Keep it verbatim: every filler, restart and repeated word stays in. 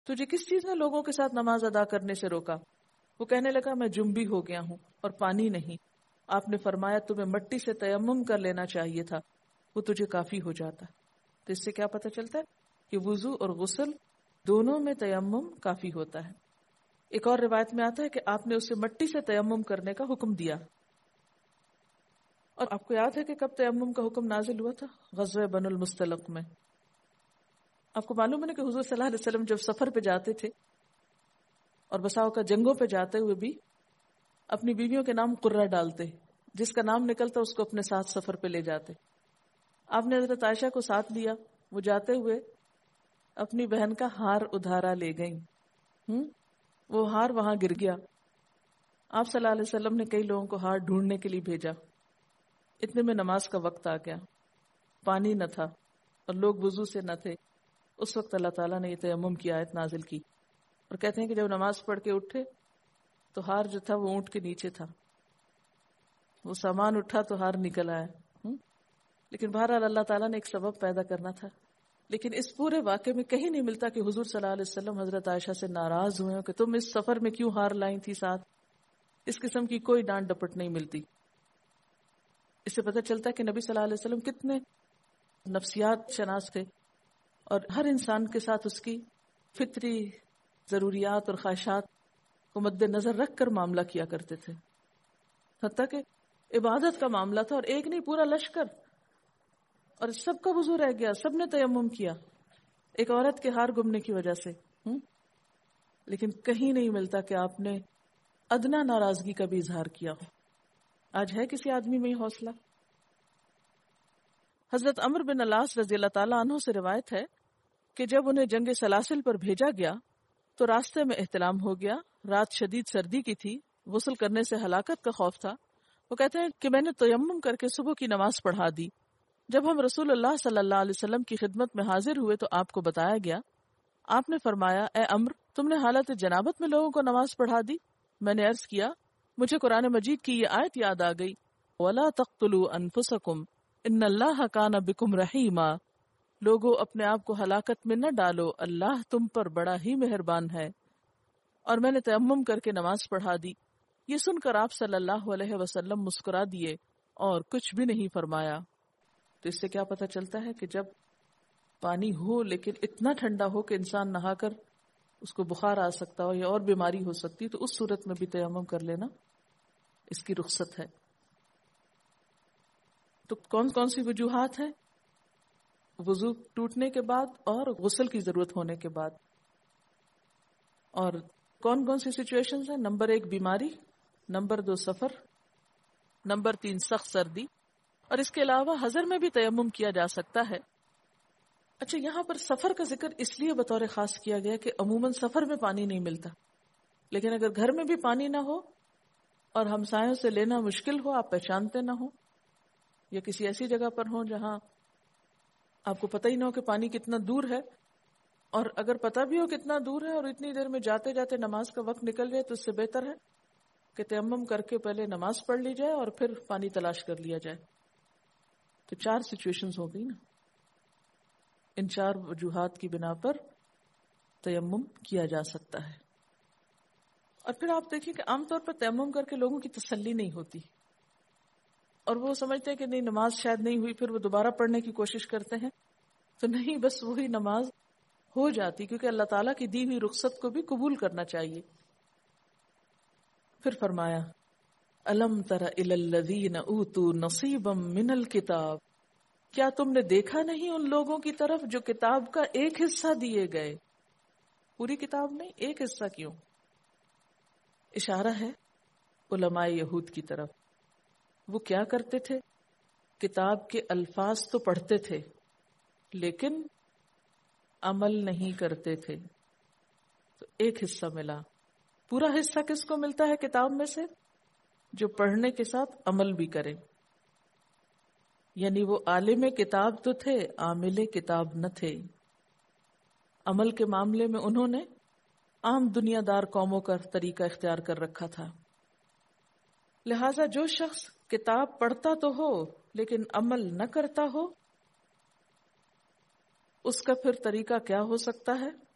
تجھے کس چیز نے لوگوں کے ساتھ نماز ادا کرنے سے روکا؟ وہ کہنے لگا میں جنبی ہو گیا ہوں اور پانی نہیں. آپ نے فرمایا تمہیں مٹی سے تیمم کر لینا چاہیے تھا، وہ تجھے کافی ہو جاتا. تو اس سے کیا پتہ چلتا ہے کہ وضو اور غسل دونوں میں تیمم کافی ہوتا ہے. ایک اور روایت میں آتا ہے کہ آپ نے اسے مٹی سے تیمم کرنے کا حکم دیا. اور آپ کو یاد ہے کہ کب تیمم کا حکم نازل ہوا تھا؟ غزوہ بنو المستلق میں. آپ کو معلوم ہے نا کہ حضور صلی اللہ علیہ وسلم جب سفر پہ جاتے تھے اور بساؤ کا جنگوں پہ جاتے ہوئے بھی اپنی بیویوں کے نام قرہ ڈالتے، جس کا نام نکلتا اس کو اپنے ساتھ سفر پہ لے جاتے. آپ نے حضرت عائشہ کو ساتھ لیا، وہ جاتے ہوئے اپنی بہن کا ہار ادھارا لے گئیں. ہم وہ ہار وہاں گر گیا. آپ صلی اللہ علیہ وسلم نے کئی لوگوں کو ہار ڈھونڈنے کے لیے بھیجا. اتنے میں نماز کا وقت آ گیا، پانی نہ تھا اور لوگ وضو سے نہ تھے. اس وقت اللہ تعالیٰ نے یہ تیمم کی آیت نازل کی اور کہتے ہیں کہ جب نماز پڑھ کے اٹھے تو ہار جو تھا وہ اونٹ کے نیچے تھا. وہ سامان اٹھا تو ہار نکل آیا. لیکن بہرحال اللہ تعالیٰ نے ایک سبب پیدا کرنا تھا. لیکن اس پورے واقعے میں کہیں نہیں ملتا کہ حضور صلی اللہ علیہ وسلم حضرت عائشہ سے ناراض ہوئے ہوں کہ تم اس سفر میں کیوں ہار لائی تھی ساتھ. اس قسم کی کوئی ڈانٹ ڈپٹ نہیں ملتی. اس سے پتہ چلتا ہے کہ نبی صلی اللہ علیہ وسلم کتنے نفسیات شناس تھے اور ہر انسان کے ساتھ اس کی فطری ضروریات اور خواہشات کو مد نظر رکھ کر معاملہ کیا کرتے تھے. حتیٰ کہ عبادت کا معاملہ تھا اور ایک نہیں پورا لشکر، اور سب کا وضو رہ گیا، سب نے تیمم کیا ایک عورت کے ہار گمنے کی وجہ سے. لیکن کہیں نہیں ملتا کہ آپ نے ادنا ناراضگی کا بھی اظہار کیا ہو. آج ہے کسی آدمی میں یہ حوصلہ؟ حضرت عمرو بن العاص رضی اللہ تعالیٰ عنہ سے روایت ہے کہ جب انہیں جنگ سلاسل پر بھیجا گیا تو راستے میں احتلام ہو گیا. رات شدید سردی کی تھی، غسل کرنے سے ہلاکت کا خوف تھا. وہ کہتے ہیں کہ میں نے تیمم کر کے صبح کی نماز پڑھا دی. جب ہم رسول اللہ صلی اللہ علیہ وسلم کی خدمت میں حاضر ہوئے تو آپ کو بتایا گیا. آپ نے فرمایا اے عمرو، تم نے حالت جنابت میں لوگوں کو نماز پڑھا دی؟ میں نے عرض کیا مجھے قرآن مجید کی یہ آیت یاد آ گئی، وَلَا تَقْتُلُوا أَنفُسَكُمْ إِنَّ اللَّهَ كَانَ بِكُمْ رَحِيمًا. لوگوں اپنے آپ کو ہلاکت میں نہ ڈالو، اللہ تم پر بڑا ہی مہربان ہے. اور میں نے تیمم کر کے نماز پڑھا دی. یہ سن کر آپ صلی اللہ علیہ وسلم مسکرا دیے اور کچھ بھی نہیں فرمایا. تو اس سے کیا پتہ چلتا ہے کہ جب پانی ہو لیکن اتنا ٹھنڈا ہو کہ انسان نہا کر اس کو بخار آ سکتا ہو یا اور بیماری ہو سکتی، تو اس صورت میں بھی تیمم کر لینا اس کی رخصت ہے. تو کون کون سی وجوہات ہیں؟ وضو ٹوٹنے کے بعد اور غسل کی ضرورت ہونے کے بعد. اور کون کون سی سچویشنز ہیں؟ نمبر ایک بیماری، نمبر دو سفر، نمبر تین سخت سردی، اور اس کے علاوہ حضر میں بھی تیمم کیا جا سکتا ہے. اچھا، یہاں پر سفر کا ذکر اس لیے بطور خاص کیا گیا کہ عموماً سفر میں پانی نہیں ملتا، لیکن اگر گھر میں بھی پانی نہ ہو اور ہمسایوں سے لینا مشکل ہو، آپ پہچانتے نہ ہو یا کسی ایسی جگہ پر ہوں جہاں آپ کو پتہ ہی نہ ہو کہ پانی کتنا دور ہے، اور اگر پتہ بھی ہو کتنا دور ہے اور اتنی دیر میں جاتے جاتے نماز کا وقت نکل جائے، تو اس سے بہتر ہے کہ تیمم کر کے پہلے نماز پڑھ لی جائے اور پھر پانی تلاش کر لیا جائے. تو چار سچویشنز ہو گئی نا. ان چار وجوہات کی بنا پر تیمم کیا جا سکتا ہے. اور پھر آپ دیکھیں کہ عام طور پر تیمم کر کے لوگوں کی تسلی نہیں ہوتی اور وہ سمجھتے ہیں کہ نہیں نماز شاید نہیں ہوئی، پھر وہ دوبارہ پڑھنے کی کوشش کرتے ہیں. تو نہیں، بس وہی نماز ہو جاتی، کیونکہ اللہ تعالیٰ کی دی ہوئی رخصت کو بھی قبول کرنا چاہیے. پھر فرمایا الم تر الی الذین اوتوا نصیبا من الکتاب، کیا تم نے دیکھا نہیں ان لوگوں کی طرف جو کتاب کا ایک حصہ دیے گئے؟ پوری کتاب نہیں، ایک حصہ کیوں؟ اشارہ ہے علماء یہود کی طرف. وہ کیا کرتے تھے؟ کتاب کے الفاظ تو پڑھتے تھے لیکن عمل نہیں کرتے تھے. تو ایک حصہ ملا. پورا حصہ کس کو ملتا ہے کتاب میں سے؟ جو پڑھنے کے ساتھ عمل بھی کرے. یعنی وہ عالم کتاب تو تھے، عامل کتاب نہ تھے. عمل کے معاملے میں انہوں نے عام دنیا دار قوموں کا طریقہ اختیار کر رکھا تھا. لہذا جو شخص کتاب پڑھتا تو ہو لیکن عمل نہ کرتا ہو، اس کا پھر طریقہ کیا ہو سکتا ہے؟